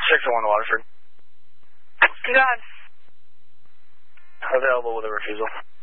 601 Waterford. Go on. Available with a refusal.